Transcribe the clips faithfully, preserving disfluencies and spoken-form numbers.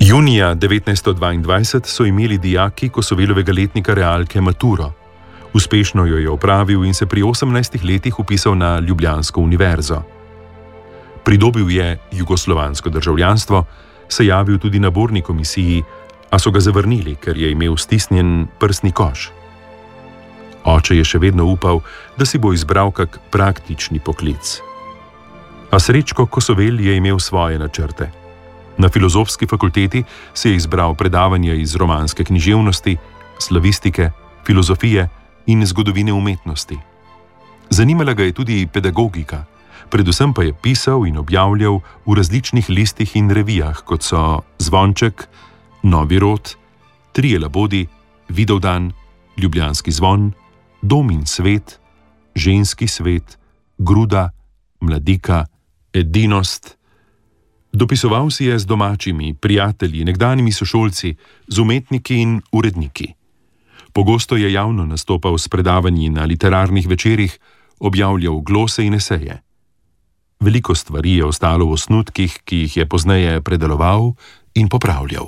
Junija devetnajststo dvaindvajset so imeli dijaki Kosovelovega letnika realke maturo. Uspešno jo je opravil in se pri osemnajstih letih vpisal na Ljubljansko univerzo. Pridobil je jugoslovansko državljanstvo, se javil tudi na borni komisiji, a so ga zavrnili, ker je imel stisnjen prsni koš. Oče je še vedno upal, da si bo izbral kak praktični poklic. A Srečko Kosovel je imel svoje načrte. Na filozofski fakulteti se je izbral predavanja iz romanske književnosti, slavistike, filozofije in zgodovine umetnosti. Zanimala ga je tudi pedagogika, predvsem pa je pisal in objavljal v različnih listih in revijah, kot so Zvonček, Novi rod, Trije labodi, Vidovdan, Ljubljanski zvon, Dom in svet, Ženski svet, Gruda, Mladika, Edinost. Dopisoval si je z domačimi, prijatelji, nekdanjimi sošolci, z umetniki in uredniki. Pogosto je javno nastopal s predavanji na literarnih večerih, objavljal glose in eseje. Veliko stvari je ostalo v osnutkih, ki jih je pozneje predeloval in popravljal.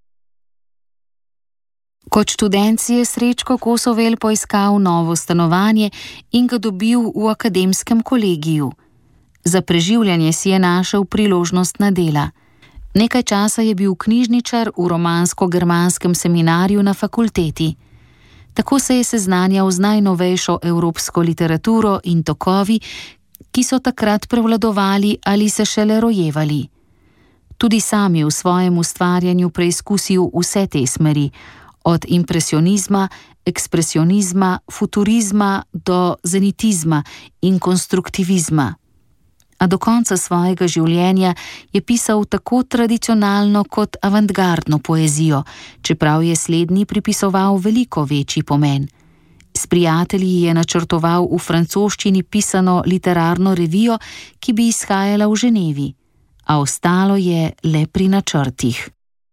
Kot študent si je Srečko Kosovel poiskal novo stanovanje in ga dobil v akademskem kolegiju. Za preživljanje si je našel priložnostna dela. Nekaj časa je bil knjižničar v romansko-germanskem seminarju na fakulteti. Tako se je seznanjal z najnovejšo evropsko literaturo in tokovi, ki so takrat prevladovali ali se šele rojevali. Tudi sam je v svojem ustvarjanju preizkusil vse te smeri, od impresionizma, ekspresionizma, futurizma do zenitizma in konstruktivizma. A do konca svojega življenja je pisal tako tradicionalno kot avantgardno poezijo, čeprav je slednji pripisoval veliko večji pomen. S prijatelji je načrtoval v francoščini pisano literarno revijo, ki bi izhajala v Ženevi, a ostalo je le pri načrtih.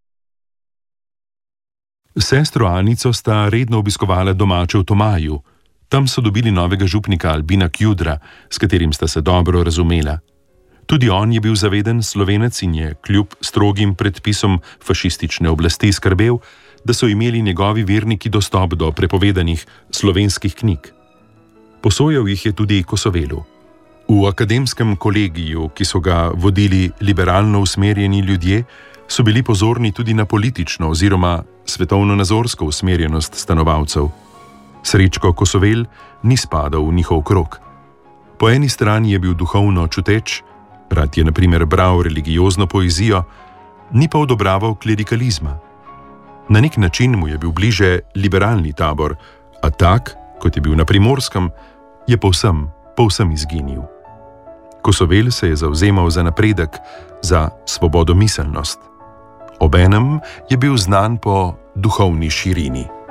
Sestro Anico sta redno obiskovala domače v Tomaju. Tam so dobili novega župnika Albina Kjudra, s katerim sta se dobro razumela. Tudi on je bil zaveden Slovenec in je kljub strogim predpisom fašistične oblasti skrbel, da so imeli njegovi verniki dostop do prepovedanih slovenskih knjig. Posojal jih je tudi Kosovelu. V akademskem kolegiju, ki so ga vodili liberalno usmerjeni ljudje, so bili pozorni tudi na politično oziroma svetovno-nazorsko usmerjenost stanovalcev. Srečko Kosovel ni spadal v njihov krog. Po eni strani je bil duhovno čuteč, rad je na primer bral religiozno poezijo, ni pa odobraval klerikalizma. Na nek način mu je bil bliže liberalni tabor, a tak, kot je bil na Primorskem, je povsem, povsem izginil. Kosovel se je zavzemal za napredek, za svobodomiselnost. Obenem je bil znan po duhovni širini.